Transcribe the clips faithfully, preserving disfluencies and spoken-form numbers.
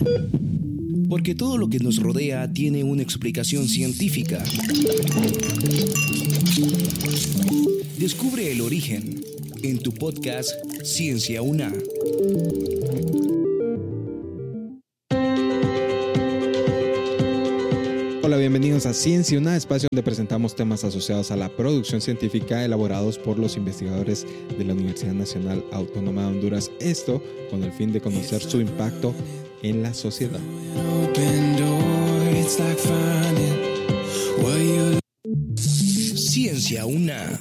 Porque todo lo que nos rodea tiene una explicación científica. Descubre el origen en tu podcast Ciencia UNA. Hola, bienvenidos a Ciencia UNA, espacio donde presentamos temas asociados a la producción científica elaborados por los investigadores de la Universidad Nacional Autónoma de Honduras. Esto con el fin de conocer su impacto en la sociedad. Ciencia UNA.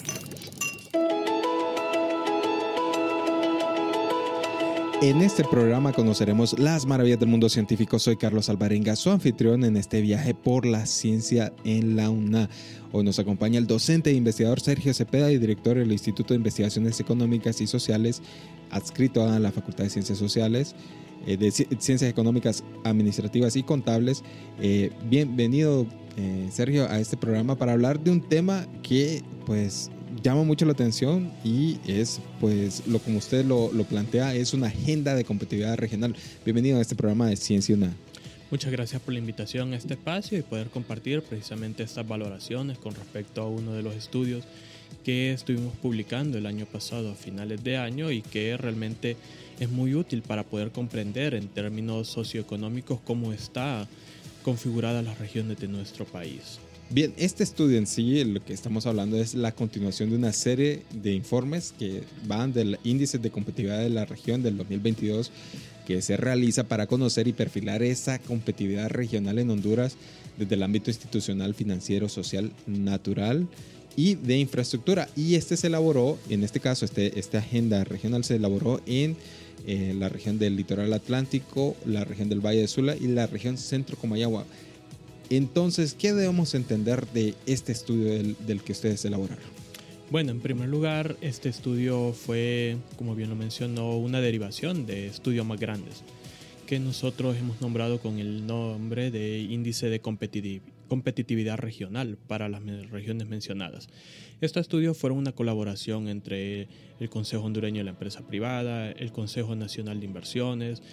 En este programa conoceremos las maravillas del mundo científico. Soy Carlos Alvarenga, su anfitrión en este viaje por la ciencia en la UNA. Hoy nos acompaña el docente e investigador Sergio Cepeda y director del Instituto de Investigaciones Económicas y Sociales, adscrito a la Facultad de Ciencias Sociales, eh, de Ciencias Económicas, Administrativas y Contables. Eh, bienvenido, eh, Sergio, a este programa para hablar de un tema que, pues, llama mucho la atención y es, pues, lo como usted lo, lo plantea, es una agenda de competitividad regional. Bienvenido a este programa de Ciencia UNA. Muchas gracias por la invitación a este espacio y poder compartir precisamente estas valoraciones con respecto a uno de los estudios que estuvimos publicando el año pasado a finales de año y que realmente es muy útil para poder comprender en términos socioeconómicos cómo está configurada las regiones de nuestro país. Bien, este estudio en sí, lo que estamos hablando es la continuación de una serie de informes que van del índice de competitividad de la región del dos mil veintidós, que se realiza para conocer y perfilar esa competitividad regional en Honduras desde el ámbito institucional, financiero, social, natural y de infraestructura. Y este se elaboró, en este caso, este, esta agenda regional se elaboró en eh, la región del Litoral Atlántico, la región del Valle de Sula y la región Centro Comayagua. Entonces, ¿qué debemos entender de este estudio del, del que ustedes elaboraron? Bueno, en primer lugar, este estudio fue, como bien lo mencionó, una derivación de estudios más grandes que nosotros hemos nombrado con el nombre de Índice de Competitiv- Competitividad Regional para las regiones mencionadas. Estos estudios fueron una colaboración entre el Consejo Hondureño de la Empresa Privada, el Consejo Nacional de Inversiones,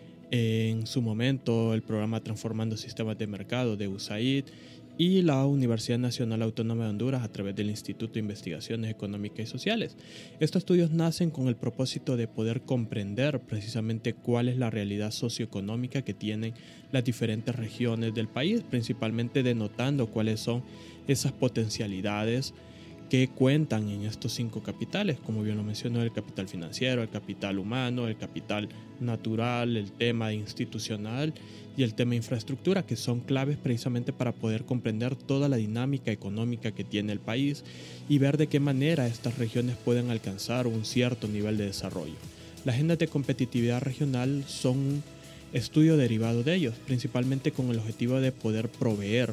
en su momento el programa Transformando Sistemas de Mercado de U S A I D y la Universidad Nacional Autónoma de Honduras a través del Instituto de Investigaciones Económicas y Sociales. Estos estudios nacen con el propósito de poder comprender precisamente cuál es la realidad socioeconómica que tienen las diferentes regiones del país, principalmente denotando cuáles son esas potencialidades que cuentan en estos cinco capitales, como bien lo mencionó, el capital financiero, el capital humano, el capital natural, el tema institucional y el tema infraestructura, que son claves precisamente para poder comprender toda la dinámica económica que tiene el país y ver de qué manera estas regiones pueden alcanzar un cierto nivel de desarrollo. Las agendas de competitividad regional son un estudio derivado de ellos, principalmente con el objetivo de poder proveer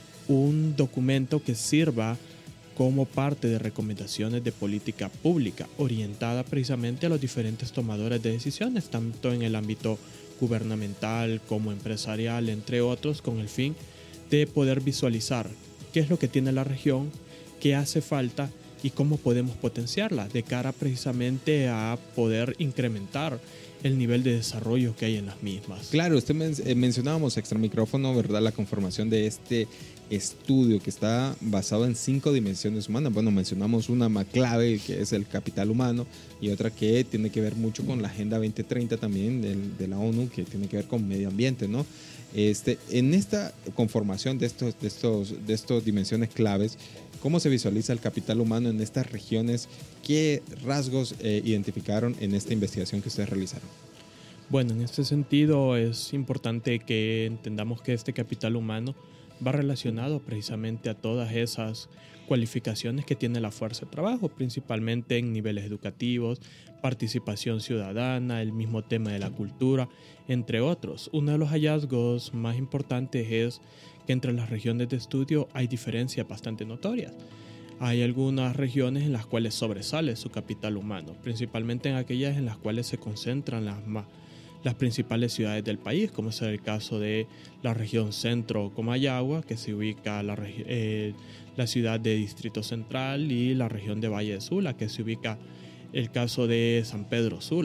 un documento que sirva como parte de recomendaciones de política pública orientada precisamente a los diferentes tomadores de decisiones, tanto en el ámbito gubernamental como empresarial, entre otros, con el fin de poder visualizar qué es lo que tiene la región, qué hace falta y cómo podemos potenciarla de cara precisamente a poder incrementar el nivel de desarrollo que hay en las mismas. Claro, usted men- eh, mencionábamos extra micrófono, ¿verdad? La conformación de este estudio que está basado en cinco dimensiones humanas. Bueno, mencionamos una más clave que es el capital humano y otra que tiene que ver mucho con la Agenda veinte treinta también del, de la ONU, que tiene que ver con medio ambiente, ¿no? Este, en esta conformación de estos, de estos, de estos dimensiones claves, ¿cómo se visualiza el capital humano en estas regiones? ¿Qué rasgos eh, identificaron en esta investigación que ustedes realizaron? Bueno, en este sentido es importante que entendamos que este capital humano va relacionado precisamente a todas esas cualificaciones que tiene la fuerza de trabajo, principalmente en niveles educativos, participación ciudadana, el mismo tema de la cultura, entre otros. Uno de los hallazgos más importantes es que entre las regiones de estudio hay diferencias bastante notorias. Hay algunas regiones en las cuales sobresale su capital humano, principalmente en aquellas en las cuales se concentran las más las principales ciudades del país, como es el caso de la región centro Comayagua, que se ubica la, eh, la ciudad de Distrito Central, y la región de Valle de Sula, que se ubica el caso de San Pedro Sula.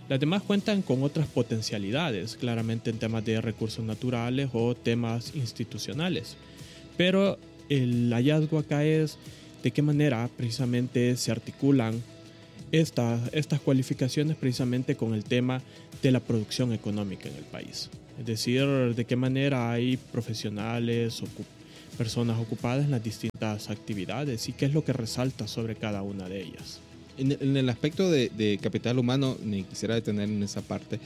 Las demás cuentan con otras potencialidades, claramente en temas de recursos naturales o temas institucionales. Pero el hallazgo acá es de qué manera precisamente se articulan estas, estas cualificaciones precisamente con el tema de la producción económica en el país. Es decir, de qué manera hay profesionales, ocup- personas ocupadas en las distintas actividades y qué es lo que resalta sobre cada una de ellas. En, en el aspecto de, de capital humano, me quisiera detener en esa parte.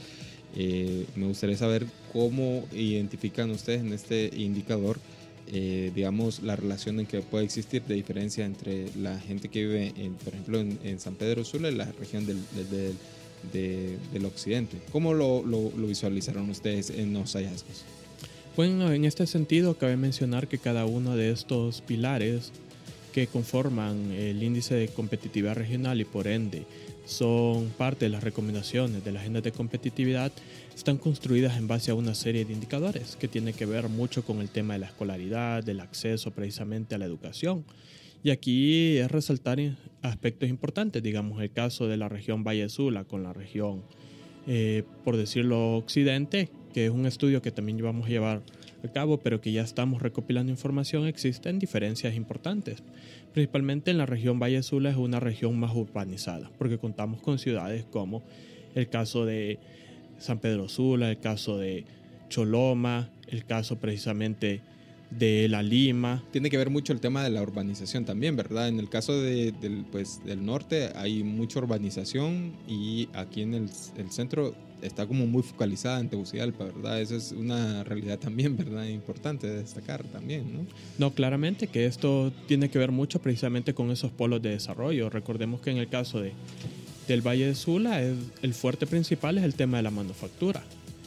Eh, me gustaría saber cómo identifican ustedes en este indicador, eh, digamos, la relación en que puede existir de diferencia entre la gente que vive, en, por ejemplo, en, en San Pedro Sula y la región del, del, del, de, del occidente. ¿Cómo lo, lo, lo visualizaron ustedes en los hallazgos? Bueno, en este sentido, cabe mencionar que cada uno de estos pilares que conforman el índice de competitividad regional y por ende son parte de las recomendaciones de la agenda de competitividad, están construidas en base a una serie de indicadores que tienen que ver mucho con el tema de la escolaridad, del acceso precisamente a la educación. Y aquí es resaltar aspectos importantes, digamos el caso de la región Valle Sula con la región, eh, por decirlo, occidente, que es un estudio que también vamos a llevar a cabo, pero que ya estamos recopilando información. Existen diferencias importantes. Principalmente en la región Valle Sula es una región más urbanizada, porque contamos con ciudades como el caso de San Pedro Sula, el caso de Choloma, el caso precisamente de La Lima. Tiene que ver mucho el tema de la urbanización también, ¿verdad? En el caso de, del, pues, del norte hay mucha urbanización y aquí en el, el centro está como muy focalizada en Tegucigalpa, ¿verdad? Esa es una realidad también, ¿verdad? Importante de destacar también, ¿no? No, claramente que esto tiene que ver mucho precisamente con esos polos de desarrollo. Recordemos que en el caso de, del Valle de Sula, es, el fuerte principal es el tema de la manufactura.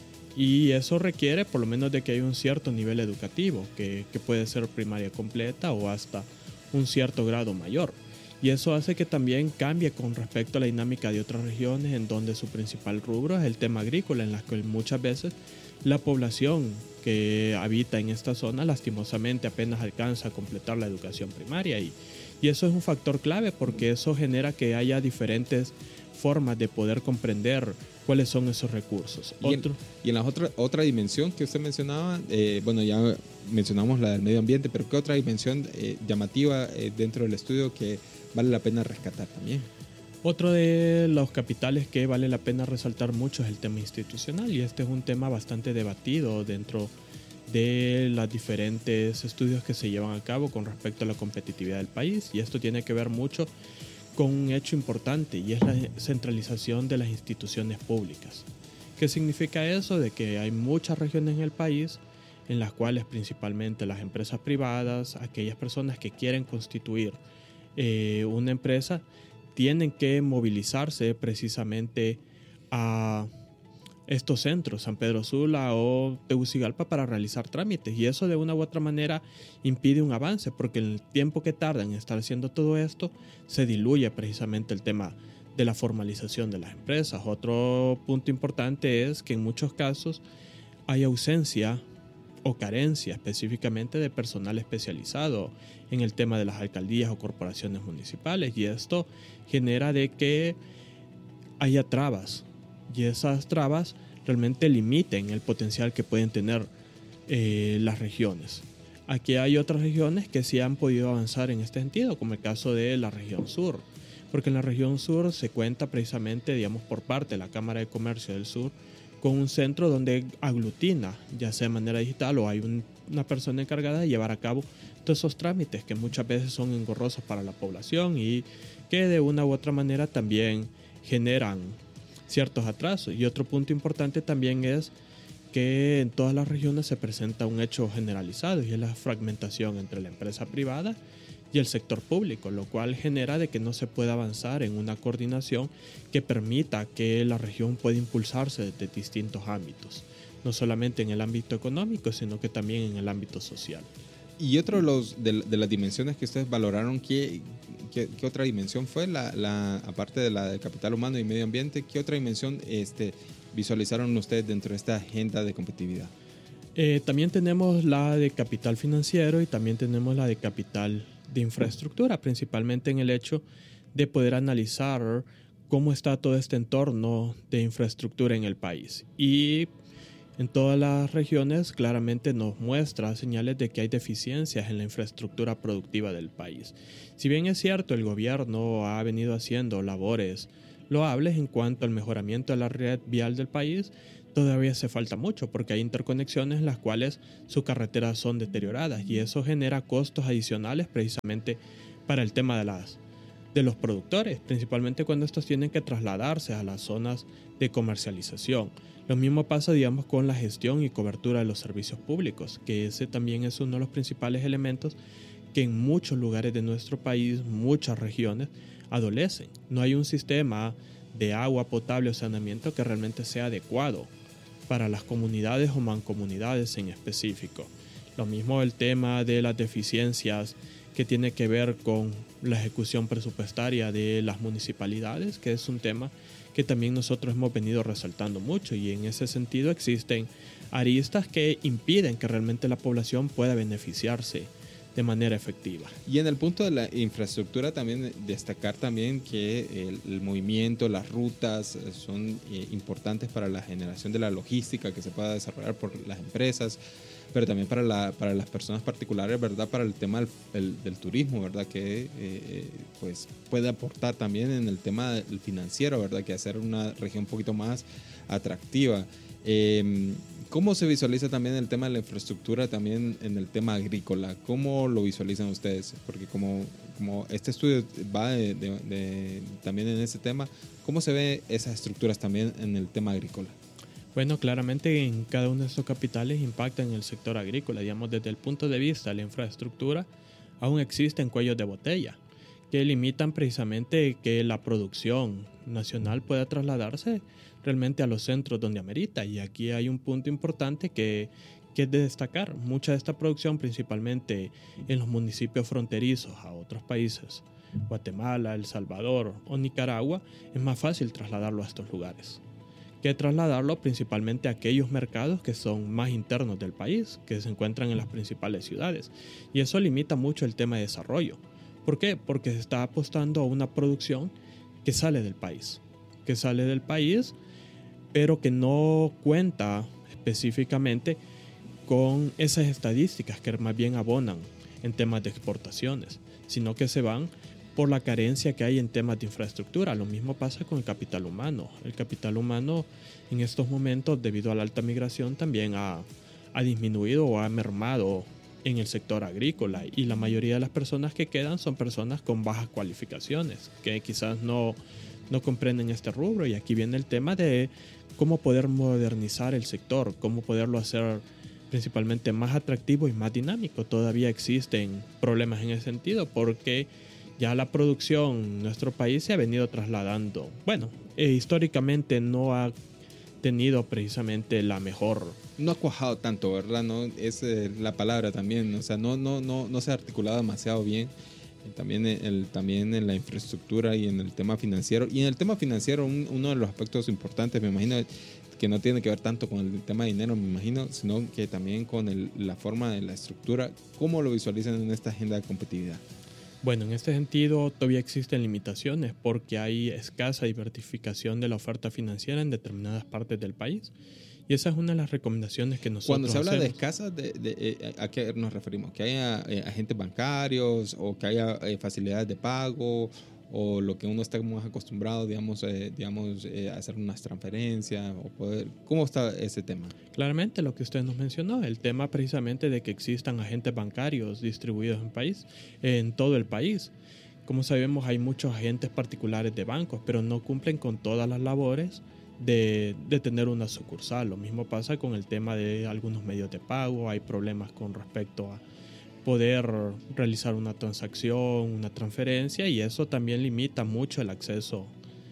Y eso requiere por lo menos de que haya un cierto nivel educativo, que, que puede ser primaria completa o hasta un cierto grado mayor. Y eso hace que también cambie con respecto a la dinámica de otras regiones en donde su principal rubro es el tema agrícola, en la que muchas veces la población que habita en esta zona lastimosamente apenas alcanza a completar la educación primaria. Y, y eso es un factor clave porque eso genera que haya diferentes formas de poder comprender cuáles son esos recursos. Y en, Otro, y en la otra, otra dimensión que usted mencionaba, eh, bueno, ya mencionamos la del medio ambiente, pero ¿qué otra dimensión eh, llamativa eh, dentro del estudio que vale la pena rescatar también? Otro de los capitales que vale la pena resaltar mucho es el tema institucional, y este es un tema bastante debatido dentro de los diferentes estudios que se llevan a cabo con respecto a la competitividad del país, y esto tiene que ver mucho con un hecho importante, y es la centralización de las instituciones públicas. ¿Qué significa eso? De que hay muchas regiones en el país en las cuales principalmente las empresas privadas, aquellas personas que quieren constituir eh, una empresa, tienen que movilizarse precisamente a estos centros, San Pedro Sula o Tegucigalpa, para realizar trámites, y eso de una u otra manera impide un avance, porque el tiempo que tarda en estar haciendo todo esto se diluye precisamente el tema de la formalización de las empresas. Otro punto importante es que en muchos casos hay ausencia o carencia específicamente de personal especializado en el tema de las alcaldías o corporaciones municipales, y esto genera de que haya trabas, y esas trabas realmente limiten el potencial que pueden tener eh, las regiones. Aquí hay otras regiones que sí han podido avanzar en este sentido, como el caso de la región sur, porque en la región sur se cuenta precisamente, digamos, por parte de la Cámara de Comercio del Sur, con un centro donde aglutina, ya sea de manera digital o hay un, una persona encargada de llevar a cabo todos esos trámites que muchas veces son engorrosos para la población y que de una u otra manera también generan ciertos atrasos. Y otro punto importante también es que en todas las regiones se presenta un hecho generalizado, y es la fragmentación entre la empresa privada y el sector público, lo cual genera de que no se pueda avanzar en una coordinación que permita que la región pueda impulsarse desde distintos ámbitos, no solamente en el ámbito económico, sino que también en el ámbito social. Y otro de, los, de, de las dimensiones que ustedes valoraron, ¿qué, qué, qué otra dimensión fue? La, la, aparte de la del capital humano y medio ambiente, ¿qué otra dimensión este, visualizaron ustedes dentro de esta agenda de competitividad? Eh, también tenemos la de capital financiero y también tenemos la de capital de infraestructura, principalmente en el hecho de poder analizar cómo está todo este entorno de infraestructura en el país. Y en todas las regiones claramente nos muestra señales de que hay deficiencias en la infraestructura productiva del país. Si bien es cierto, el gobierno ha venido haciendo labores loables en cuanto al mejoramiento de la red vial del país, todavía hace falta mucho porque hay interconexiones en las cuales sus carreteras son deterioradas y eso genera costos adicionales precisamente para el tema de las de los productores, principalmente cuando estos tienen que trasladarse a las zonas de comercialización. Lo mismo pasa, digamos, con la gestión y cobertura de los servicios públicos, que ese también es uno de los principales elementos que en muchos lugares de nuestro país, muchas regiones, adolecen. No hay un sistema de agua potable o saneamiento que realmente sea adecuado para las comunidades o mancomunidades en específico. Lo mismo el tema de las deficiencias que tiene que ver con la ejecución presupuestaria de las municipalidades, que es un tema que también nosotros hemos venido resaltando mucho, y en ese sentido existen aristas que impiden que realmente la población pueda beneficiarse de manera efectiva. Y en el punto de la infraestructura también destacar también que el, el movimiento, las rutas son eh, importantes para la generación de la logística que se pueda desarrollar por las empresas, pero también para, la, para las personas particulares, ¿verdad? Para el tema del, el, del turismo, ¿verdad? Que eh, pues puede aportar también en el tema del financiero, ¿verdad? Que hacer una región un poquito más atractiva. Eh, ¿Cómo se visualiza también el tema de la infraestructura también en el tema agrícola? ¿Cómo lo visualizan ustedes? Porque como, como este estudio va de, de, de, también en ese tema, ¿cómo se ve esas estructuras también en el tema agrícola? Bueno, claramente en cada uno de estos capitales impacta en el sector agrícola. Digamos, desde el punto de vista de la infraestructura, aún existen cuellos de botella que limitan precisamente que la producción nacional pueda trasladarse realmente a los centros donde amerita. Y aquí hay un punto importante que, que es de destacar. Mucha de esta producción, principalmente en los municipios fronterizos a otros países, Guatemala, El Salvador o Nicaragua, es más fácil trasladarlo a estos lugares que trasladarlo principalmente a aquellos mercados que son más internos del país, que se encuentran en las principales ciudades. Y eso limita mucho el tema de desarrollo. ¿Por qué? Porque se está apostando a una producción que sale del país, que sale del país, pero que no cuenta específicamente con esas estadísticas que más bien abonan en temas de exportaciones, sino que se van por la carencia que hay en temas de infraestructura. Lo mismo pasa con el capital humano. El capital humano en estos momentos, debido a la alta migración, también ha, ha disminuido o ha mermado en el sector agrícola, y la mayoría de las personas que quedan son personas con bajas cualificaciones, que quizás no, no comprenden este rubro. Y aquí viene el tema de cómo poder modernizar el sector, cómo poderlo hacer principalmente más atractivo y más dinámico. Todavía existen problemas en ese sentido porque ya la producción en nuestro país se ha venido trasladando. Bueno, eh, históricamente no ha tenido precisamente la mejor... No ha cuajado tanto, ¿verdad? No es eh, la palabra también. O sea, no, no, no, no se ha articulado demasiado bien. También, el, también en la infraestructura y en el tema financiero. Y en el tema financiero, un, uno de los aspectos importantes, me imagino, que no tiene que ver tanto con el tema de dinero, me imagino, sino que también con el, la forma de la estructura. ¿Cómo lo visualizan en esta agenda de competitividad? Bueno, en este sentido todavía existen limitaciones porque hay escasa diversificación de la oferta financiera en determinadas partes del país. Y esa es una de las recomendaciones que nosotros Cuando se habla hacemos. de escasa, de, de, de, ¿a qué nos referimos? ¿Que haya eh, agentes bancarios o que haya eh, facilidades de pago o lo que uno está más acostumbrado, digamos, eh, digamos eh, hacer unas transferencias o poder? ¿Cómo está ese tema? Claramente lo que usted nos mencionó, el tema precisamente de que existan agentes bancarios distribuidos en país, en todo el país. Como sabemos, hay muchos agentes particulares de bancos, pero no cumplen con todas las labores de, de tener una sucursal. Lo mismo pasa con el tema de algunos medios de pago. Hay problemas con respecto a poder realizar una transacción, una transferencia, y eso también limita mucho el acceso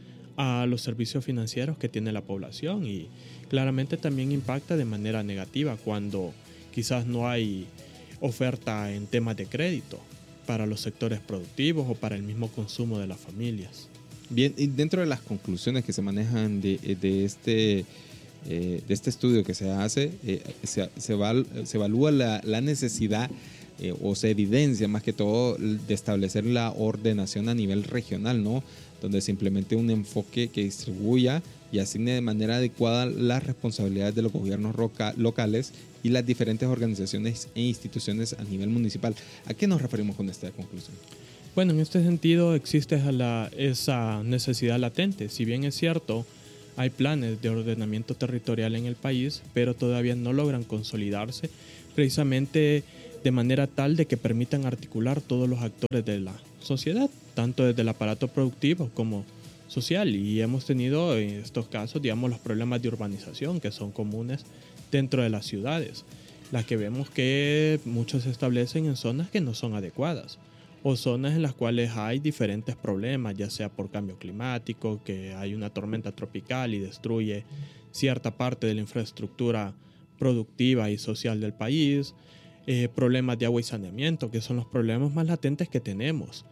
a los servicios financieros que tiene la población, y claramente también impacta de manera negativa cuando quizás no hay oferta en temas de crédito para los sectores productivos o para el mismo consumo de las familias. Bien, y dentro de las conclusiones que se manejan de, de este eh, de este estudio que se hace, eh, se, se, val, se evalúa la, la necesidad eh, o se evidencia más que todo de establecer la ordenación a nivel regional, ¿no? Donde se implemente un enfoque que distribuya y asigne de manera adecuada las responsabilidades de los gobiernos loca- locales y las diferentes organizaciones e instituciones a nivel municipal. ¿A qué nos referimos con esta conclusión? Bueno, en este sentido existe la, esa necesidad latente. Si bien es cierto, hay planes de ordenamiento territorial en el país, pero todavía no logran consolidarse precisamente de manera tal de que permitan articular todos los actores de la sociedad, tanto desde el aparato productivo como social. Y hemos tenido en estos casos, digamos, los problemas de urbanización que son comunes dentro de las ciudades, las que vemos que muchos se establecen en zonas que no son adecuadas, o zonas en las cuales hay diferentes problemas, ya sea por cambio climático, que hay una tormenta tropical y destruye cierta parte de la infraestructura productiva y social del país, eh, problemas de agua y saneamiento, que son los problemas más latentes que tenemos.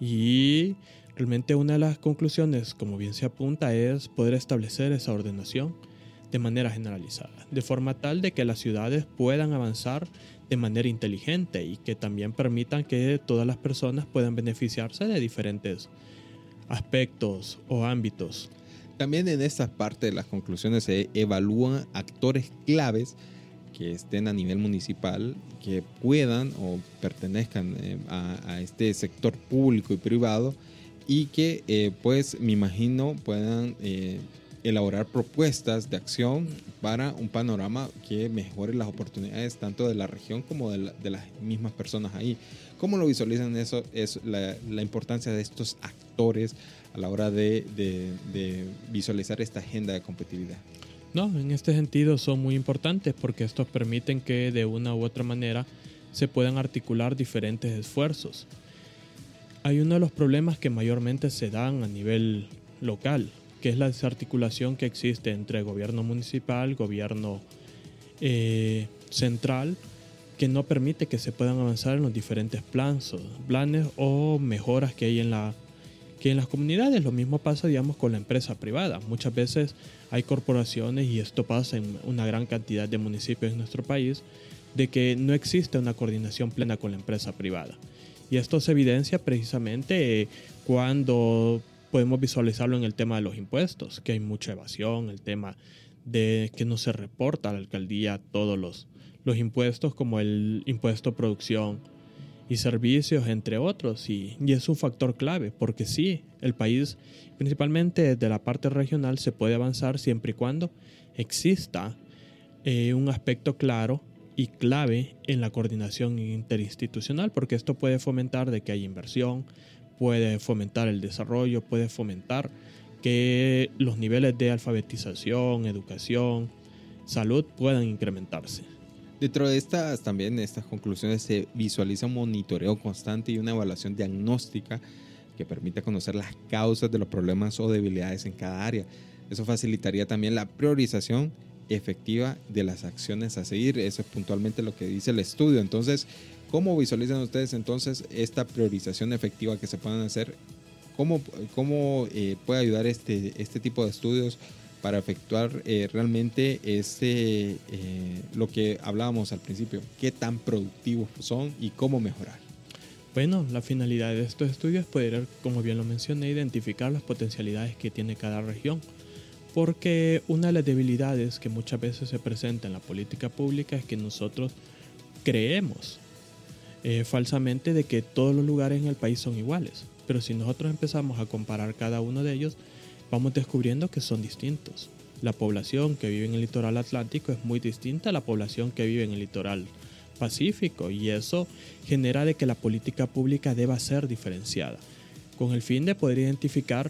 Y realmente una de las conclusiones, como bien se apunta, es poder establecer esa ordenación de manera generalizada, de forma tal de que las ciudades puedan avanzar de manera inteligente y que también permitan que todas las personas puedan beneficiarse de diferentes aspectos o ámbitos. También en esta parte de las conclusiones se evalúan actores claves que estén a nivel municipal, que puedan o pertenezcan eh, a, a este sector público y privado y que eh, pues me imagino puedan eh, elaborar propuestas de acción para un panorama que mejore las oportunidades tanto de la región como de, la, de las mismas personas ahí. ¿Cómo lo visualizan eso? Es la, la importancia de estos actores a la hora de, de, de visualizar esta agenda de competitividad. No, en este sentido son muy importantes porque estos permiten que de una u otra manera se puedan articular diferentes esfuerzos. Hay uno de los problemas que mayormente se dan a nivel local, que es la desarticulación que existe entre gobierno municipal, gobierno eh, central, que no permite que se puedan avanzar en los diferentes planes, planes o mejoras que hay en, la, que en las comunidades. Lo mismo pasa, digamos, con la empresa privada. Muchas veces hay corporaciones, y esto pasa en una gran cantidad de municipios en nuestro país, de que no existe una coordinación plena con la empresa privada. Y esto se evidencia precisamente cuando podemos visualizarlo en el tema de los impuestos, que hay mucha evasión, el tema de que no se reporta a la alcaldía todos los, los impuestos, como el impuesto a producción y servicios, entre otros, y, y es un factor clave, porque sí, el país, principalmente desde la parte regional, se puede avanzar siempre y cuando exista eh, un aspecto claro y clave en la coordinación interinstitucional, porque esto puede fomentar de que haya inversión, puede fomentar el desarrollo, puede fomentar que los niveles de alfabetización, educación, salud puedan incrementarse. Dentro de estas también estas conclusiones se visualiza un monitoreo constante y una evaluación diagnóstica que permita conocer las causas de los problemas o debilidades en cada área. Eso facilitaría también la priorización efectiva de las acciones a seguir. Eso es puntualmente lo que dice el estudio. Entonces, ¿cómo visualizan ustedes entonces esta priorización efectiva que se puedan hacer? ¿Cómo, cómo eh, puede ayudar este, este tipo de estudios para efectuar eh, realmente este, eh, lo que hablábamos al principio? ¿Qué tan productivos son y cómo mejorar? Bueno, la finalidad de estos estudios es poder, como bien lo mencioné, identificar las potencialidades que tiene cada región. Porque una de las debilidades que muchas veces se presenta en la política pública es que nosotros creemos eh, falsamente de que todos los lugares en el país son iguales. Pero si nosotros empezamos a comparar cada uno de ellos, vamos descubriendo que son distintos. La población que vive en el litoral atlántico es muy distinta a la población que vive en el litoral pacífico, y eso genera de que la política pública deba ser diferenciada, con el fin de poder identificar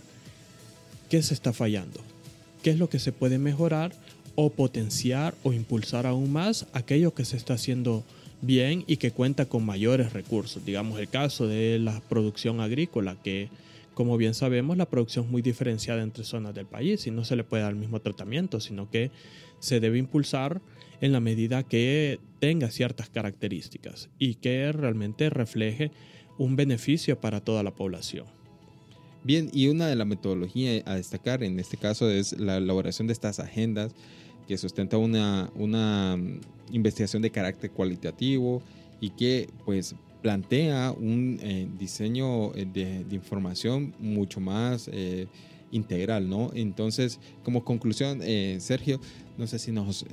qué se está fallando, qué es lo que se puede mejorar o potenciar o impulsar aún más aquello que se está haciendo bien y que cuenta con mayores recursos. Digamos el caso de la producción agrícola, que como bien sabemos la producción es muy diferenciada entre zonas del país y no se le puede dar el mismo tratamiento, sino que se debe impulsar en la medida que tenga ciertas características y que realmente refleje un beneficio para toda la población. Bien, y una de las metodologías a destacar en este caso es la elaboración de estas agendas que sustenta una, una investigación de carácter cualitativo y que pues plantea un eh, diseño de, de información mucho más eh, integral, ¿no? Entonces, como conclusión, eh, Sergio, no sé si nos eh,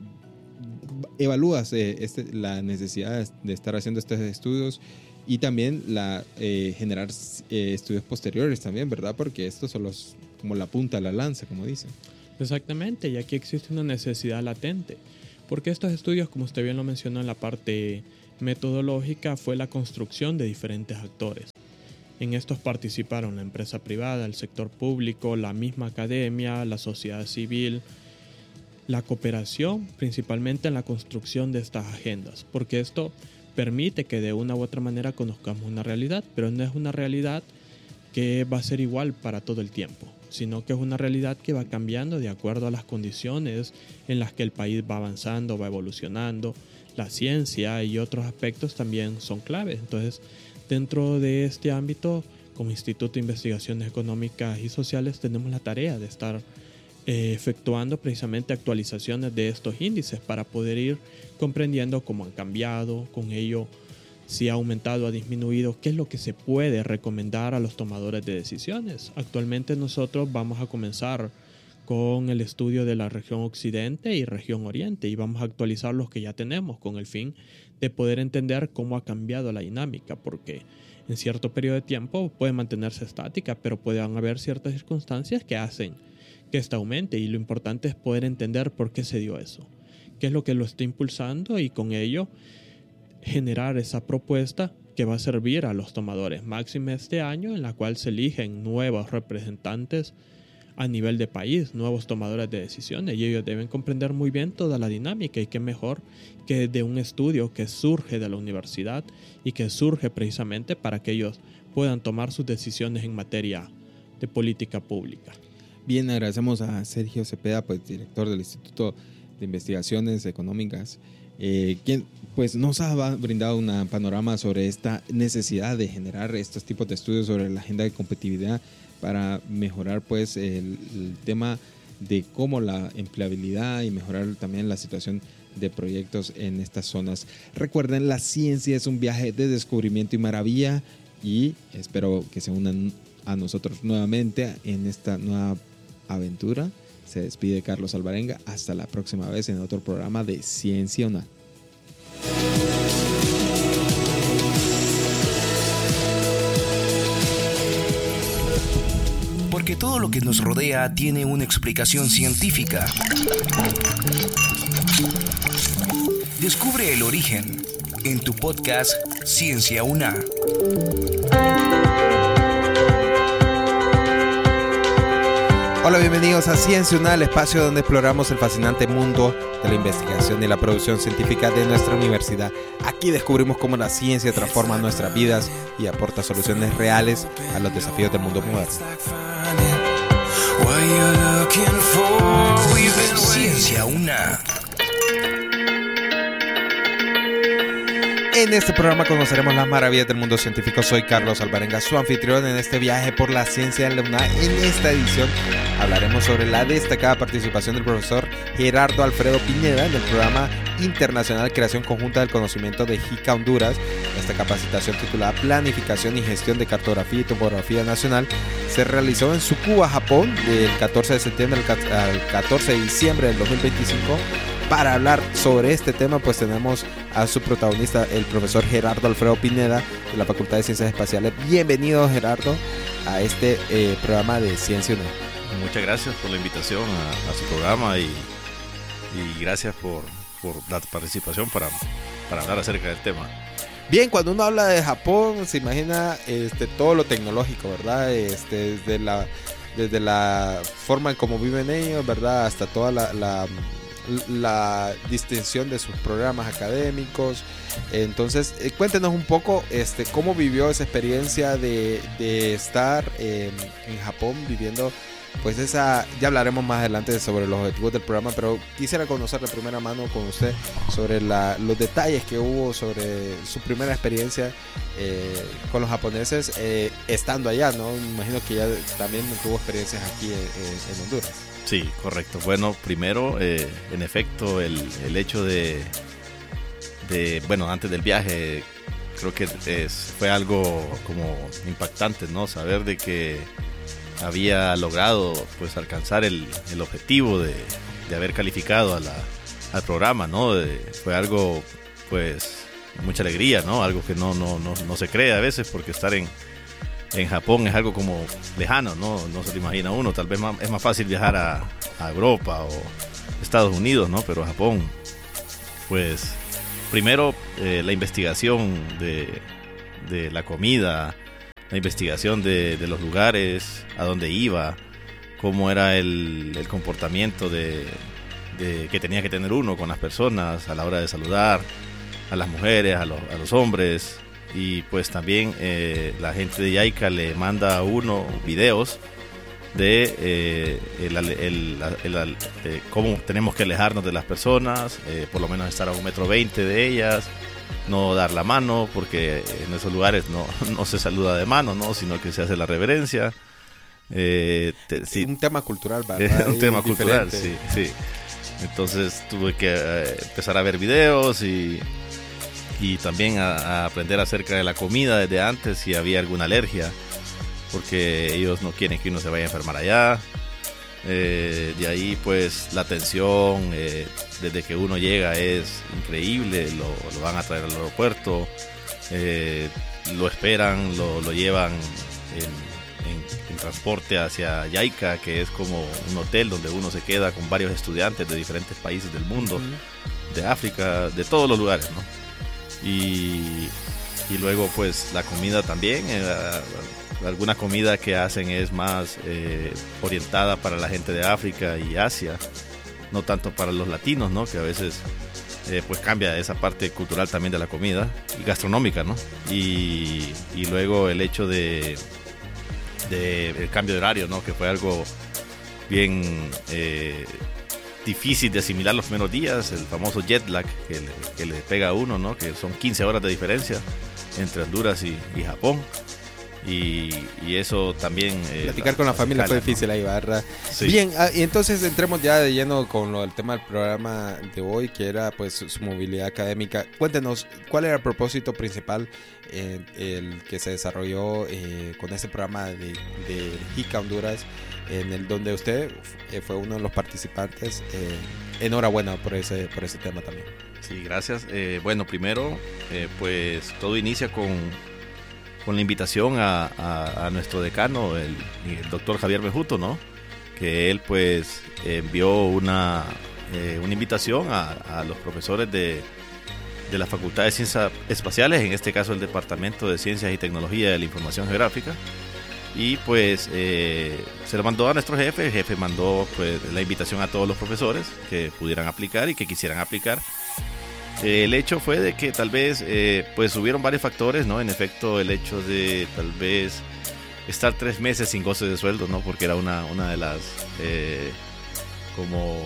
evalúas eh, este, la necesidad de estar haciendo estos estudios y también la eh, generar eh, estudios posteriores también, ¿verdad? Porque estos son los, como la punta de la lanza, como dicen. Exactamente, y aquí existe una necesidad latente, porque estos estudios, como usted bien lo mencionó en la parte metodológica, fue la construcción de diferentes actores. En estos participaron la empresa privada, el sector público, la misma academia, la sociedad civil, la cooperación, principalmente en la construcción de estas agendas, porque esto permite que de una u otra manera conozcamos una realidad, pero no es una realidad que va a ser igual para todo el tiempo, sino que es una realidad que va cambiando de acuerdo a las condiciones en las que el país va avanzando, va evolucionando. La ciencia y otros aspectos también son claves. Entonces, dentro de este ámbito, como Instituto de Investigaciones Económicas y Sociales, tenemos la tarea de estar eh, efectuando precisamente actualizaciones de estos índices para poder ir comprendiendo cómo han cambiado, con ello si ha aumentado, ha disminuido, qué es lo que se puede recomendar a los tomadores de decisiones. Actualmente nosotros vamos a comenzar con el estudio de la región occidente y región oriente y vamos a actualizar los que ya tenemos con el fin de poder entender cómo ha cambiado la dinámica, porque en cierto periodo de tiempo puede mantenerse estática, pero pueden haber ciertas circunstancias que hacen que esta aumente, y lo importante es poder entender por qué se dio eso, qué es lo que lo está impulsando, y con ello generar esa propuesta que va a servir a los tomadores, máxime este año en la cual se eligen nuevos representantes a nivel de país, nuevos tomadores de decisiones, y ellos deben comprender muy bien toda la dinámica, y qué mejor que de un estudio que surge de la universidad y que surge precisamente para que ellos puedan tomar sus decisiones en materia de política pública. Bien, agradecemos a Sergio Cepeda, pues director del Instituto de Investigaciones Económicas, eh, quien pues nos ha brindado un panorama sobre esta necesidad de generar estos tipos de estudios sobre la agenda de competitividad para mejorar pues el, el tema de cómo la empleabilidad y mejorar también la situación de proyectos en estas zonas. Recuerden, la ciencia es un viaje de descubrimiento y maravilla, y espero que se unan a nosotros nuevamente en esta nueva aventura. Se despide Carlos Alvarenga. Hasta la próxima vez en otro programa de Ciencia UNA. Porque todo lo que nos rodea tiene una explicación científica. Descubre el origen en tu podcast Ciencia UNA. Hola, bienvenidos a Ciencia UNA, el espacio donde exploramos el fascinante mundo de la investigación y la producción científica de nuestra universidad. Aquí descubrimos cómo la ciencia transforma nuestras vidas y aporta soluciones reales a los desafíos del mundo moderno. Ciencia UNA. En este programa conoceremos las maravillas del mundo científico. Soy Carlos Alvarenga, su anfitrión en este viaje por la ciencia en la UNA. En esta edición hablaremos sobre la destacada participación del profesor Gerardo Alfredo Pineda en el programa internacional Creación Conjunta del Conocimiento de JICA Honduras. Esta capacitación, titulada Planificación y Gestión de Cartografía y Topografía Nacional, se realizó en Tsukuba, Japón, del catorce de septiembre al catorce de diciembre del dos mil veinticinco. Para hablar sobre este tema, pues tenemos a su protagonista, el profesor Gerardo Alfredo Pineda, de la Facultad de Ciencias Espaciales. Bienvenido, Gerardo, a este eh, programa de Ciencia UNA. Muchas gracias por la invitación a, a su programa, y, y gracias por, por la participación para, para hablar acerca del tema. Bien, cuando uno habla de Japón, se imagina este, todo lo tecnológico, ¿verdad? Este, desde la, desde la forma en cómo viven ellos, ¿verdad? Hasta toda la... la la distinción de sus programas académicos. Entonces, eh, cuéntenos un poco este, cómo vivió esa experiencia de, de estar eh, en Japón viviendo, pues esa, ya hablaremos más adelante sobre los objetivos del programa, pero quisiera conocer de primera mano con usted sobre la, los detalles que hubo sobre su primera experiencia eh, con los japoneses eh, estando allá, ¿no? Me imagino que ya también tuvo experiencias aquí en, en, en Honduras. Sí, correcto. Bueno, primero, eh, en efecto, el, el hecho de, de, bueno, antes del viaje, creo que es, fue algo como impactante, ¿no? Saber de que había logrado pues alcanzar el, el objetivo de, de haber calificado a la, al programa, ¿no? De, fue algo pues mucha alegría, ¿no? Algo que no, no, no, no se cree a veces, porque estar en, en Japón es algo como lejano, ¿no? No se lo imagina uno. Tal vez más, es más fácil viajar a, a Europa o Estados Unidos, ¿no? Pero Japón, pues primero eh, la investigación de, de la comida, la investigación de, de los lugares, a dónde iba, cómo era el, el comportamiento de, de que tenía que tener uno con las personas a la hora de saludar, a las mujeres, a, lo, a los hombres. Y pues también eh, la gente de JICA le manda a uno videos de eh, el, el, el, el, el, eh, cómo tenemos que alejarnos de las personas, eh, por lo menos estar a un metro veinte de ellas, no dar la mano, porque en esos lugares no, no se saluda de mano, ¿no? Sino que se hace la reverencia. Eh, te, sí, un tema cultural, ¿verdad? un tema cultural, sí, sí. Entonces tuve que eh, empezar a ver videos y, y también a, a aprender acerca de la comida desde antes, si había alguna alergia, porque ellos no quieren que uno se vaya a enfermar allá. Eh, de ahí pues la atención eh, desde que uno llega es increíble. Lo, lo van a traer al aeropuerto, eh, lo esperan, lo, lo llevan en, en, en transporte hacia JICA, que es como un hotel donde uno se queda con varios estudiantes de diferentes países del mundo, uh-huh. de África, de todos los lugares, ¿no? Y, y luego pues la comida también, eh, alguna comida que hacen es más eh, orientada para la gente de África y Asia, no tanto para los latinos, ¿no? Que a veces eh, pues cambia esa parte cultural también de la comida y gastronómica, ¿no? Y, y luego el hecho de, de el cambio de horario, ¿no? Que fue algo bien eh, difícil de asimilar los primeros días, el famoso jet lag que le, que le pega a uno, ¿no? Que son quince horas de diferencia entre Honduras y, y Japón. Y, y eso también eh, platicar la, con la, la familia escala, fue difícil, ¿no? Ahí, ¿verdad? Sí. Bien, ah, y entonces entremos ya de lleno con lo del tema del programa de hoy, que era pues su movilidad académica. Cuéntenos, ¿cuál era el propósito principal eh, el que se desarrolló eh, con este programa de, de JICA Honduras, en el donde usted eh, fue uno de los participantes? Eh, enhorabuena por ese, por ese tema también. Sí, gracias. Eh, bueno, primero, eh, pues todo inicia con con la invitación a, a, a nuestro decano, el, el doctor Javier Mejuto, ¿no? Que él pues envió una, eh, una invitación a, a los profesores de, de la Facultad de Ciencias Espaciales, en este caso el Departamento de Ciencias y Tecnología de la Información Geográfica, y pues eh, se lo mandó a nuestro jefe. El jefe mandó pues la invitación a todos los profesores que pudieran aplicar y que quisieran aplicar. El hecho fue de que tal vez eh, pues hubieron varios factores, ¿no? En efecto, el hecho de tal vez estar tres meses sin goce de sueldo, ¿no? Porque era una, una de las eh, como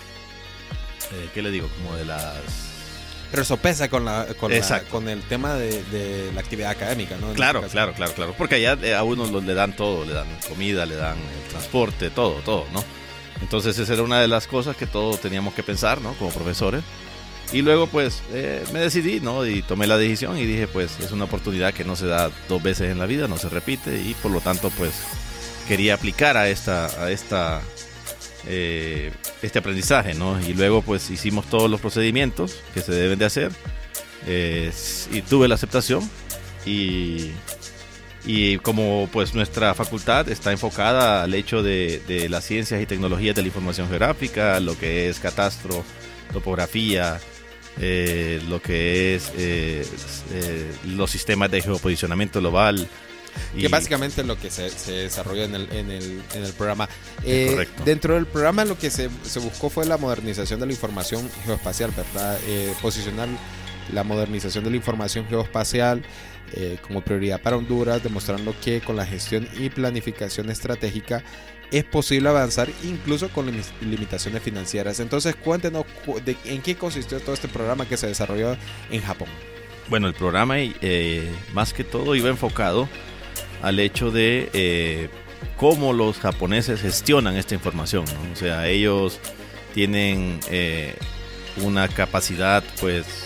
eh, ¿qué le digo? Como de las... Pero eso pesa con, la, con, la, con el tema de, de la actividad académica, ¿no? En claro, este claro, claro, claro. Porque allá a uno le dan todo, le dan comida, le dan el transporte, todo, todo, ¿no? Entonces esa era una de las cosas que todos teníamos que pensar, ¿no? Como profesores. Y luego pues eh, me decidí, ¿no? Y tomé la decisión y dije pues es una oportunidad que no se da dos veces en la vida, no se repite, y por lo tanto pues quería aplicar a esta a esta eh, este aprendizaje, ¿no? Y luego pues hicimos todos los procedimientos que se deben de hacer, eh, y tuve la aceptación, y y como pues nuestra facultad está enfocada al hecho de, de las ciencias y tecnologías de la información geográfica, lo que es catastro, topografía, Eh, lo que es eh, eh, los sistemas de geoposicionamiento global, y que básicamente lo que se, se desarrolló en el, en el, en el programa. Eh, correcto. Dentro del programa lo que se, se buscó fue la modernización de la información geoespacial, ¿verdad? Eh, posicionar la modernización de la información geoespacial eh, como prioridad para Honduras, demostrando que con la gestión y planificación estratégica es posible avanzar incluso con lim- limitaciones financieras. Entonces cuéntenos de, en qué consistió todo este programa que se desarrolló en Japón. Bueno, el programa eh, más que todo iba enfocado al hecho de eh, cómo los japoneses gestionan esta información, ¿no? O sea, ellos tienen eh, una capacidad pues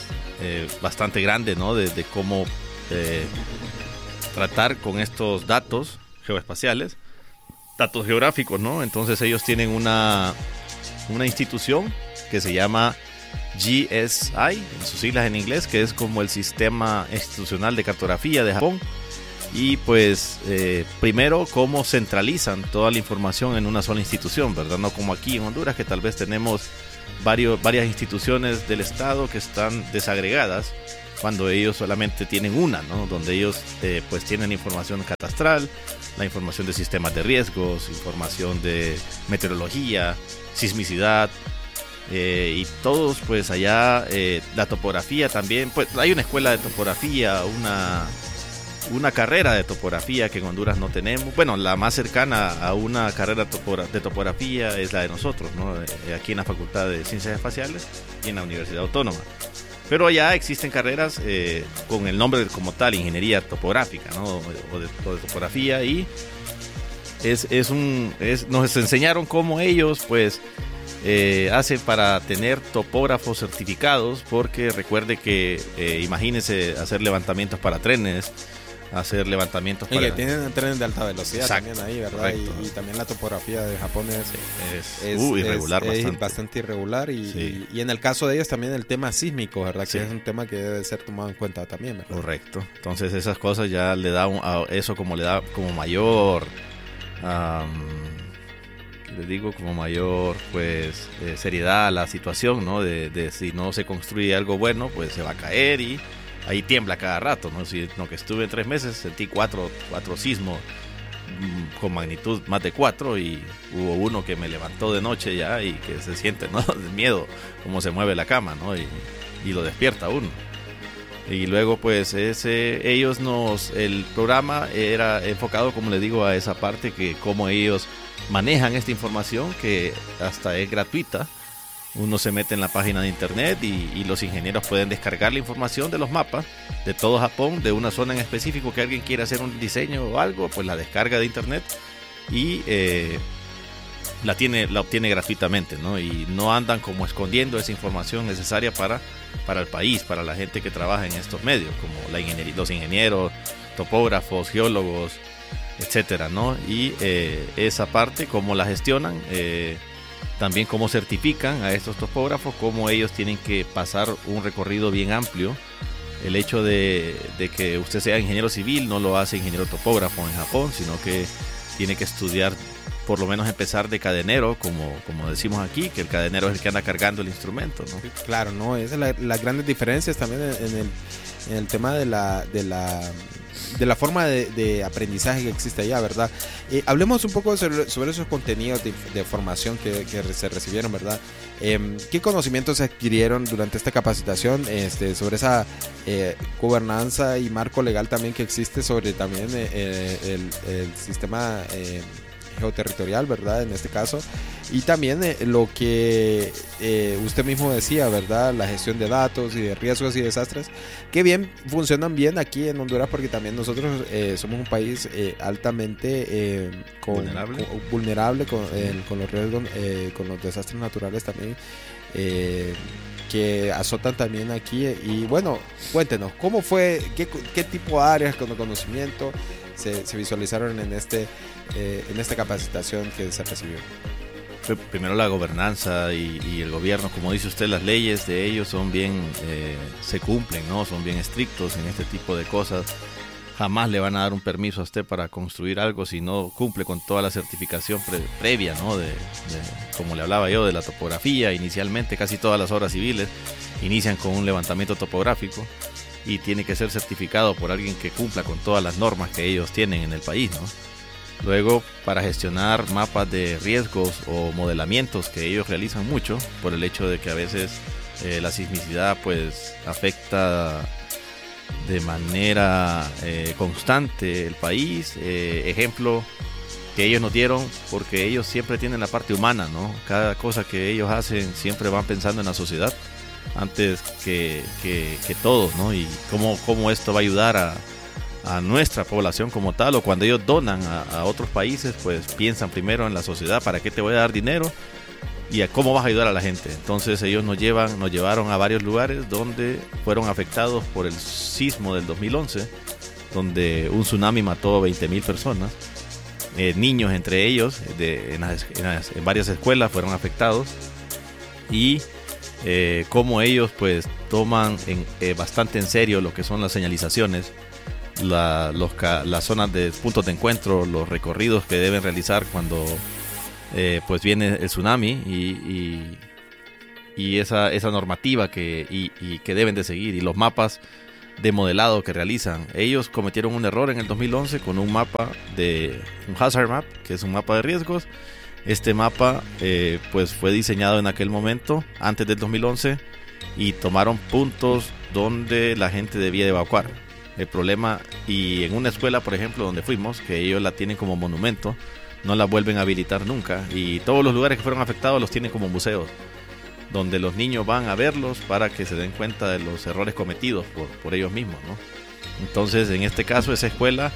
eh, bastante grande, ¿no? De, de cómo eh, tratar con estos datos geoespaciales, datos geográficos, ¿no? Entonces ellos tienen una, una institución que se llama G S I, en sus siglas en inglés, que es como el Sistema Institucional de Cartografía de Japón. Y pues eh, primero cómo centralizan toda la información en una sola institución, ¿verdad? No como aquí en Honduras, que tal vez tenemos varios, varias instituciones del Estado que están desagregadas, cuando ellos solamente tienen una, ¿no? Donde ellos eh, pues tienen información catastral, la información de sistemas de riesgos, información de meteorología, sismicidad, eh, y todos pues allá, eh, la topografía también, pues hay una escuela de topografía, una... una carrera de topografía que en Honduras no tenemos. Bueno, la más cercana a una carrera de topografía es la de nosotros, ¿no? Aquí en la Facultad de Ciencias Espaciales y en la Universidad Autónoma. Pero ya existen carreras eh, con el nombre como tal, ingeniería topográfica, ¿no? O de, o de topografía, y es, es un, es, nos enseñaron cómo ellos pues eh, hacen para tener topógrafos certificados, porque recuerde que eh, imagínense hacer levantamientos para trenes, hacer levantamientos y para... que tienen trenes de alta velocidad. Exacto, también ahí, ¿verdad? Y, y también la topografía de Japón es, sí, es, es uh, irregular, es, bastante. Es bastante irregular y, sí. y, y en el caso de ellos también el tema sísmico, ¿verdad? Sí. Que es un tema que debe ser tomado en cuenta también, ¿verdad? Correcto. Entonces esas cosas ya le da un, a eso como le da como mayor, um, les digo, como mayor pues eh, seriedad a la situación, ¿no? De, de si no se construye algo bueno, pues se va a caer y ahí tiembla cada rato, ¿no? Si no, que estuve tres meses, sentí cuatro, cuatro sismos mmm, con magnitud más de cuatro, y hubo uno que me levantó de noche ya y que se siente, ¿no? De miedo, cómo se mueve la cama, ¿no? Y, y lo despierta uno. Y luego, pues, ese, ellos nos, el programa era enfocado, como les digo, a esa parte, que cómo ellos manejan esta información, que hasta es gratuita. Uno se mete en la página de internet y, y los ingenieros pueden descargar la información de los mapas de todo Japón, de una zona en específico que alguien quiera hacer un diseño o algo, pues la descarga de internet y eh, la tiene, la obtiene gratuitamente, ¿no? Y no andan como escondiendo esa información necesaria para, para el país, para la gente que trabaja en estos medios, como la ingeniería, los ingenieros, topógrafos, geólogos, etcétera, ¿no? Y eh, esa parte, cómo la gestionan, eh, también cómo certifican a estos topógrafos, cómo ellos tienen que pasar un recorrido bien amplio. El hecho de, de que usted sea ingeniero civil no lo hace ingeniero topógrafo en Japón, sino que tiene que estudiar, por lo menos empezar de cadenero, como, como decimos aquí, que el cadenero es el que anda cargando el instrumento, ¿no? Claro, ¿no? Esas son la, las grandes diferencias también en, en, el, en el tema de la... De la de la forma de, de aprendizaje que existe allá, ¿verdad? Eh, hablemos un poco sobre, sobre esos contenidos de, de formación que, que se recibieron, ¿verdad? Eh, ¿Qué conocimientos se adquirieron durante esta capacitación este, sobre esa eh, gobernanza y marco legal también que existe sobre también eh, el, el sistema eh, geoterritorial, ¿verdad? En este caso. Y también eh, lo que eh, usted mismo decía, ¿verdad? La gestión de datos y de riesgos y desastres, que bien funcionan bien aquí en Honduras, porque también nosotros eh, somos un país eh, altamente eh, con, vulnerable con, vulnerable con, eh, con los riesgos, eh, con los desastres naturales también, eh, que azotan también aquí. Y bueno, cuéntenos, ¿cómo fue? ¿Qué, qué tipo de áreas con conocimiento se, se visualizaron en este eh, en esta capacitación que se recibió? Primero la gobernanza y, y el gobierno, como dice usted, las leyes de ellos son bien, eh, se cumplen, ¿no? Son bien estrictos en este tipo de cosas. Jamás le van a dar un permiso a usted para construir algo si no cumple con toda la certificación pre, previa, ¿no? De, de, como le hablaba yo, de la topografía. Inicialmente casi todas las obras civiles inician con un levantamiento topográfico y tiene que ser certificado por alguien que cumpla con todas las normas que ellos tienen en el país, ¿no? Luego, para gestionar mapas de riesgos o modelamientos que ellos realizan mucho, por el hecho de que a veces eh, la sismicidad pues afecta de manera eh, constante el país. Eh, ejemplo que ellos nos dieron, porque ellos siempre tienen la parte humana, ¿no? Cada cosa que ellos hacen siempre van pensando en la sociedad antes que, que, que todos, ¿no? Y cómo, cómo esto va a ayudar a a nuestra población como tal, o cuando ellos donan a, a otros países, pues piensan primero en la sociedad. ¿Para qué te voy a dar dinero? y a cómo vas a ayudar a la gente. Entonces ellos nos llevan, nos llevaron a varios lugares donde fueron afectados por el sismo del dos mil once, donde un tsunami mató a veinte mil personas. Eh, niños entre ellos, de, en, las, en, las, en varias escuelas fueron afectados, y eh, cómo ellos pues toman en, eh, bastante en serio lo que son las señalizaciones, la, los, las zonas de puntos de encuentro, los recorridos que deben realizar cuando eh, pues viene el tsunami, y, y, y esa, esa normativa que, y, y que deben de seguir, y los mapas de modelado que realizan. Ellos cometieron un error en el dos mil once con un mapa de un hazard map, que es un mapa de riesgos. Este mapa eh, pues fue diseñado en aquel momento, antes del dos mil once, y tomaron puntos donde la gente debía evacuar. El problema, y en una escuela, por ejemplo, donde fuimos, que ellos la tienen como monumento, no la vuelven a habilitar nunca, y todos los lugares que fueron afectados los tienen como museos, donde los niños van a verlos para que se den cuenta de los errores cometidos por, por ellos mismos, ¿no? Entonces, en este caso, esa escuela,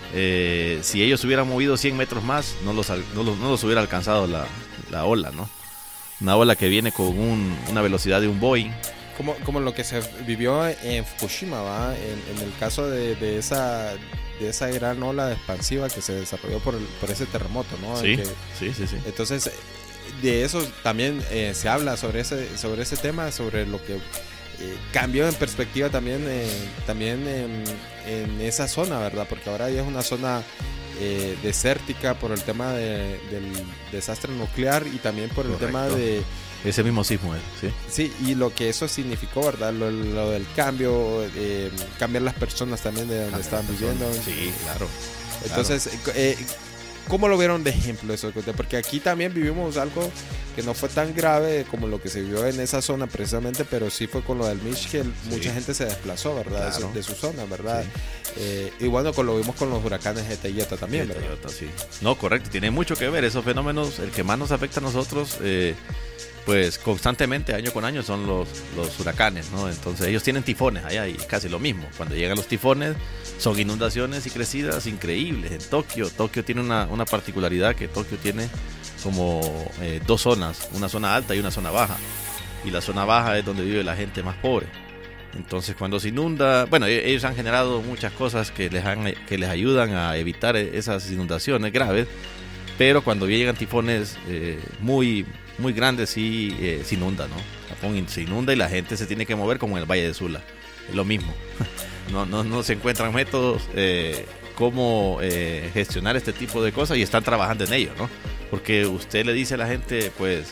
eh, si ellos hubieran movido cien metros más, no los, no los, no los hubiera alcanzado la, la ola, ¿no? Una ola que viene con un, una velocidad de un Boeing. Como, como lo que se vivió en Fukushima, ¿va? En, en el caso de, de esa de esa gran ola expansiva que se desarrolló por, el, por ese terremoto, ¿no? Sí, que, sí, sí, sí. Entonces, de eso también eh, se habla sobre ese sobre ese tema, sobre lo que eh, cambió en perspectiva también eh, también en, en esa zona, ¿verdad? Porque ahora ya es una zona eh, desértica por el tema de, del desastre nuclear, y también por el Correcto. tema de ese mismo sismo, ¿eh? Sí. Sí, y lo que eso significó, ¿verdad? Lo, lo del cambio, eh, cambiar las personas también de donde estaban viviendo. Sí, claro. Entonces, claro. Eh, ¿Cómo lo vieron de ejemplo eso? Porque aquí también vivimos algo que no fue tan grave como lo que se vivió en esa zona precisamente, pero sí fue con lo del Mitch, que sí. Mucha gente se desplazó, ¿verdad? Claro. De, su, de su zona, ¿verdad? Sí. Eh, y bueno, con lo vimos con los huracanes Eta y Eta también, ¿verdad? Eta, sí. No, correcto, tiene mucho que ver esos fenómenos. El que más nos afecta a nosotros, eh, pues constantemente, año con año, son los, los huracanes, ¿no? Entonces ellos tienen tifones allá, y casi lo mismo. Cuando llegan los tifones, son inundaciones y crecidas increíbles. En Tokio, Tokio tiene una, una particularidad, que Tokio tiene como eh, dos zonas, una zona alta y una zona baja, y la zona baja es donde vive la gente más pobre. Entonces cuando se inunda, bueno, ellos han generado muchas cosas que les, han, que les ayudan a evitar esas inundaciones graves, pero cuando llegan tifones eh, muy, muy grandes sí eh, se inunda, ¿no? Japón se inunda y la gente se tiene que mover, como en el Valle de Sula, es lo mismo. No, no, no se encuentran métodos eh, cómo eh, gestionar este tipo de cosas, y están trabajando en ello, ¿no? Porque usted le dice a la gente, pues,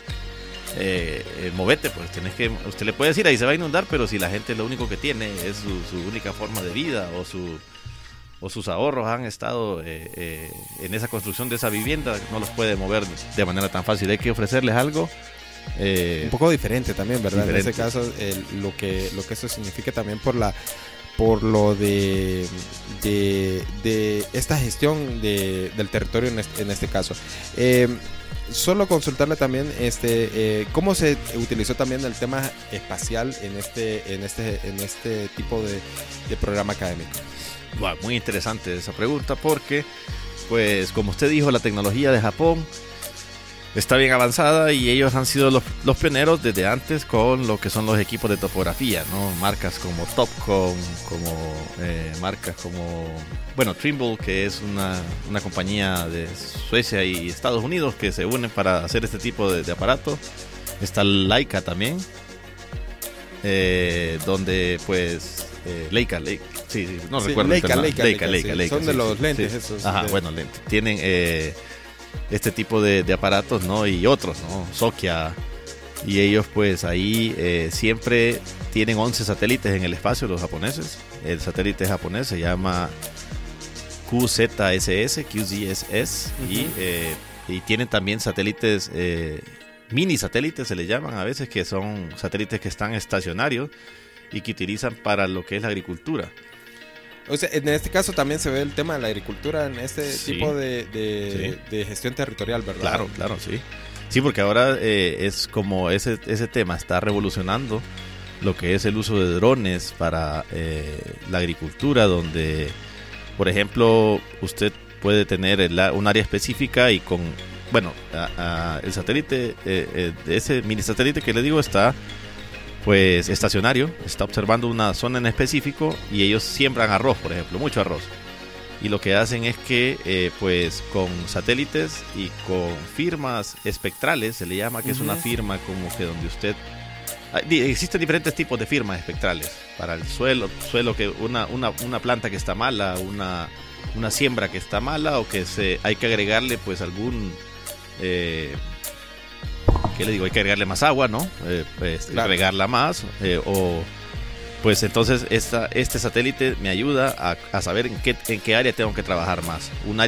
eh, eh, movete, pues tenés que, usted le puede decir, ahí se va a inundar, pero si la gente lo único que tiene es su, su única forma de vida, o su o sus ahorros han estado eh, eh, en esa construcción de esa vivienda, no los puede mover de manera tan fácil. Hay que ofrecerles algo eh, un poco diferente también, ¿verdad? Diferente. En ese caso, el, lo que lo que eso significa también por la por lo de de, de esta gestión de, del territorio en este, en este caso. Eh, solo consultarle también este eh, cómo se utilizó también el tema espacial en este en este en este tipo de, de programa académico. Bueno, muy interesante esa pregunta, porque pues como usted dijo, la tecnología de Japón está bien avanzada, y ellos han sido los, los pioneros desde antes con lo que son los equipos de topografía, ¿no? Marcas como Topcon, como eh, marcas como, bueno, Trimble, que es una, una compañía de Suecia y Estados Unidos que se unen para hacer este tipo de, de aparatos. Está Leica también, eh, donde pues eh, Leica, Leica, sí, sí, no sí, recuerdo. Leica, Leica, Leica, Leica, Leica, sí. Leica, Son sí, de los sí, lentes sí. esos. Ajá, de... bueno, lentes. Tienen eh, este tipo de, de aparatos, ¿no? Y otros, ¿no? Sokia. Y ellos pues ahí eh, siempre tienen once satélites en el espacio, los japoneses. El satélite japonés se llama Q Z S S, Q Z S S, uh-huh. y, eh, y tienen también satélites, eh, mini satélites se les llaman a veces, que son satélites que están estacionarios y que utilizan para lo que es la agricultura. O sea, en este caso también se ve el tema de la agricultura en este sí, tipo de, de, sí. de gestión territorial, ¿verdad? Claro, claro, sí. Sí, porque ahora eh, es como ese, ese tema está revolucionando lo que es el uso de drones para eh, la agricultura, donde, por ejemplo, usted puede tener el, un área específica y con bueno, a, a, el satélite, eh, eh, ese mini satélite que le digo está pues estacionario, está observando una zona en específico y ellos siembran arroz, por ejemplo, mucho arroz. Y lo que hacen es que eh, pues con satélites y con firmas espectrales, se le llama, que uh-huh. es una firma como que donde usted... Existen diferentes tipos de firmas espectrales para el suelo, suelo que una, una, una planta que está mala, una, una siembra que está mala, o que se hay que agregarle pues algún... Eh, ¿Qué le digo? Hay que agregarle más agua, ¿no? Eh, pues, claro. Agregarla más. Eh, o pues entonces esta, este satélite me ayuda a, a saber en qué, en qué área tengo que trabajar más. Un área